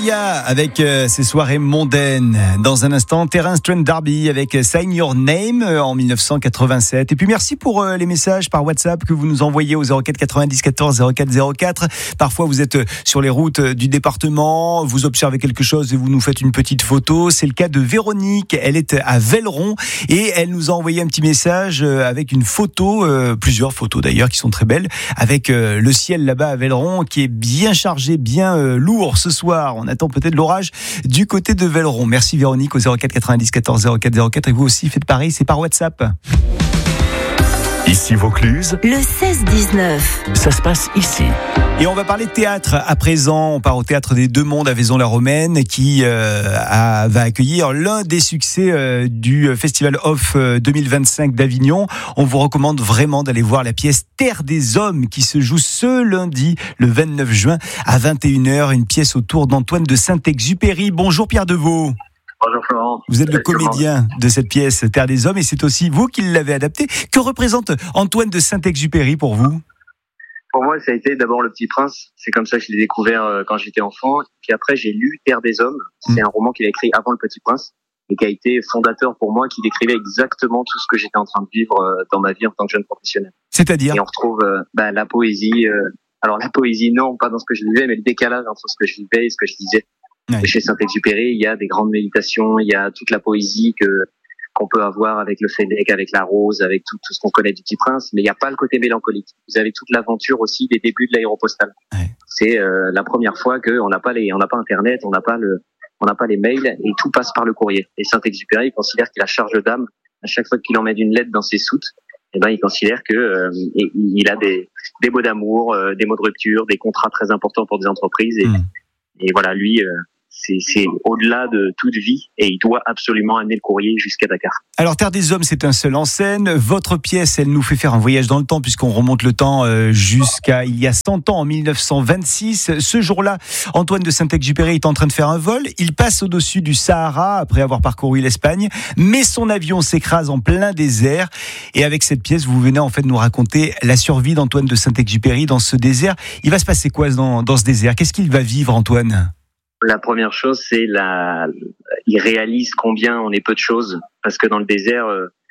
Gloria avec ses soirées mondaines. Dans un instant, Terence Trent D'Arby avec Sign Your Name en 1987. Et puis merci pour les messages par WhatsApp que vous nous envoyez au 04 90 14 04 04. Parfois vous êtes sur les routes du département, vous observez quelque chose et vous nous faites une petite photo. C'est le cas de Véronique, elle est à Velleron et elle nous a envoyé un petit message avec une photo, plusieurs photos d'ailleurs qui sont très belles, avec le ciel là-bas à Velleron qui est bien chargé, bien lourd ce soir. On attend peut-être l'orage du côté de Velleron. Merci Véronique au 04 90 14 04 04 et vous aussi faites pareil, c'est par WhatsApp. Ici Vaucluse, le 16-19. Ça se passe ici. Et on va parler de théâtre à présent. On part au théâtre des Deux Mondes à Vaison-la-Romaine qui va accueillir l'un des succès du Festival Off 2025 d'Avignon. On vous recommande vraiment d'aller voir la pièce Terre des Hommes qui se joue ce lundi, le 29 juin à 21h. Une pièce autour d'Antoine de Saint-Exupéry. Bonjour Pierre Deveau. Bonjour Florent. Vous êtes le comédien de cette pièce Terre des Hommes et c'est aussi vous qui l'avez adaptée. Que représente Antoine de Saint-Exupéry pour vous ? Pour moi, ça a été d'abord Le Petit Prince. C'est comme ça que je l'ai découvert quand j'étais enfant. Puis après, j'ai lu Terre des Hommes. C'est un roman qu'il a écrit avant Le Petit Prince et qui a été fondateur pour moi, qui décrivait exactement tout ce que j'étais en train de vivre dans ma vie en tant que jeune professionnel. C'est-à-dire ? Et on retrouve la poésie. Alors la poésie, non, pas dans ce que je vivais, mais le décalage entre ce que je vivais et ce que je disais. Ouais. Et chez Saint-Exupéry, il y a des grandes méditations, il y a toute la poésie qu'on peut avoir avec le Fennec, avec la rose, avec tout ce qu'on connaît du Petit Prince, mais il n'y a pas le côté mélancolique. Vous avez toute l'aventure aussi des débuts de l'Aéropostale. Ouais. C'est la première fois qu'on n'a pas Internet, on n'a pas les mails et tout passe par le courrier. Et Saint-Exupéry considère qu'il a charge d'âme à chaque fois qu'il emmène une lettre dans ses soutes. Et il considère que il a des mots d'amour, des mots de rupture, des contrats très importants pour des entreprises et voilà, lui c'est au-delà de toute vie et il doit absolument amener le courrier jusqu'à Dakar. Alors Terre des Hommes, c'est un seul en scène. Votre pièce, elle nous fait faire un voyage dans le temps puisqu'on remonte le temps jusqu'à il y a 100 ans, en 1926. Ce jour-là, Antoine de Saint-Exupéry est en train de faire un vol. Il passe au-dessus du Sahara après avoir parcouru l'Espagne, mais son avion s'écrase en plein désert. Et avec cette pièce, vous venez en fait nous raconter la survie d'Antoine de Saint-Exupéry dans ce désert. Il va se passer quoi dans ce désert ? Qu'est-ce qu'il va vivre, Antoine ? La première chose, c'est il réalise combien on est peu de choses, parce que dans le désert,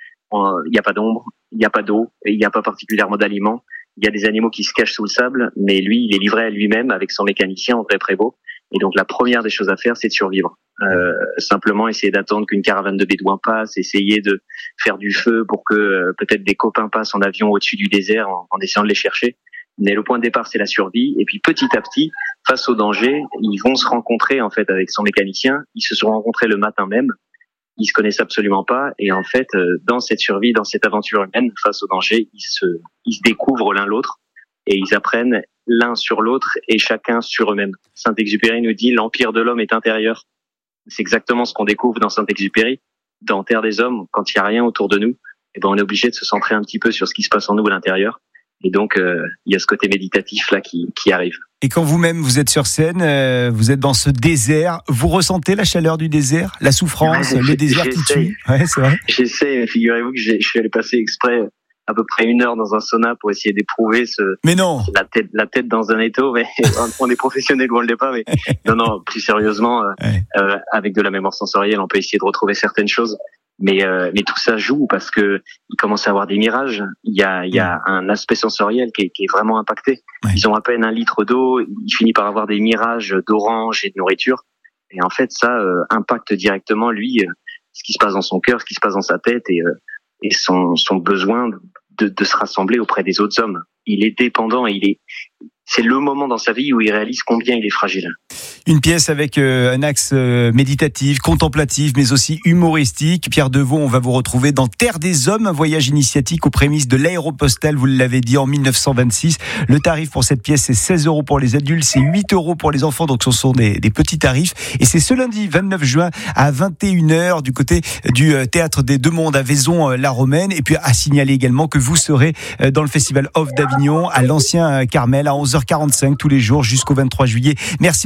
il n'y a pas d'ombre, il n'y a pas d'eau, il n'y a pas particulièrement d'aliments. Il y a des animaux qui se cachent sous le sable, mais lui, il est livré à lui-même avec son mécanicien André Prévost. Et donc, la première des choses à faire, c'est de survivre. Simplement essayer d'attendre qu'une caravane de bédouins passe, essayer de faire du feu pour que peut-être des copains passent en avion au-dessus du désert en essayant de les chercher. Mais le point de départ, c'est la survie. Et puis, petit à petit, face au danger, ils vont se rencontrer, en fait, avec son mécanicien. Ils se sont rencontrés le matin même. Ils se connaissent absolument pas. Et en fait, dans cette survie, dans cette aventure humaine, face au danger, ils se découvrent l'un l'autre. Et ils apprennent l'un sur l'autre et chacun sur eux-mêmes. Saint-Exupéry nous dit, l'empire de l'homme est intérieur. C'est exactement ce qu'on découvre dans Saint-Exupéry. Dans Terre des Hommes, quand il y a rien autour de nous, on est obligé de se centrer un petit peu sur ce qui se passe en nous à l'intérieur. Et donc, il y a ce côté méditatif là qui arrive. Et quand vous-même, vous êtes sur scène, vous êtes dans ce désert, vous ressentez la chaleur du désert, la souffrance, le désert qui tue ? Ouais, c'est vrai. J'essaie, figurez-vous que je suis allé passer exprès à peu près 1 heure dans un sauna pour essayer d'éprouver Mais non. La tête dans un étau, mais on est professionnel ou on ne l'est pas, mais non, plus sérieusement, avec de la mémoire sensorielle, on peut essayer de retrouver certaines choses. Mais tout ça joue parce que il commence à avoir des mirages. Il y a un aspect sensoriel qui est vraiment impacté. Ouais. Ils ont à peine 1 litre d'eau. Il finit par avoir des mirages d'orange et de nourriture. Et en fait, ça impacte directement lui ce qui se passe dans son cœur, ce qui se passe dans sa tête et son besoin de se rassembler auprès des autres hommes. Il est dépendant et c'est le moment dans sa vie où il réalise combien il est fragile. Une pièce avec un axe méditatif, contemplatif, mais aussi humoristique. Pierre Deveau, on va vous retrouver dans Terre des Hommes, un voyage initiatique aux prémices de l'Aéropostale, vous l'avez dit, en 1926. Le tarif pour cette pièce, c'est 16 € pour les adultes, c'est 8 € pour les enfants, donc ce sont des petits tarifs. Et c'est ce lundi 29 juin à 21h du côté du Théâtre des Deux Mondes à Vaison-la-Romaine. Et puis à signaler également que vous serez dans le Festival Off d'Avignon à l'Ancien Carmel à 11h45 tous les jours jusqu'au 23 juillet. Merci beaucoup Pierre Deveau.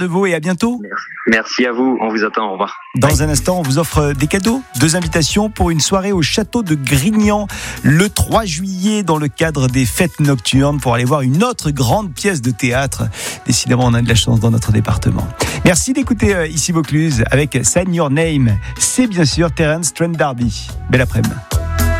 de Vaud et à bientôt. Merci à vous, on vous attend, au revoir. Dans un instant, on vous offre des cadeaux, 2 invitations pour une soirée au château de Grignan le 3 juillet dans le cadre des fêtes nocturnes pour aller voir une autre grande pièce de théâtre. Décidément, on a de la chance dans notre département. Merci d'écouter Ici Vaucluse avec Sign Your Name. C'est bien sûr Terence Trent D'Arby. Belle après-midi.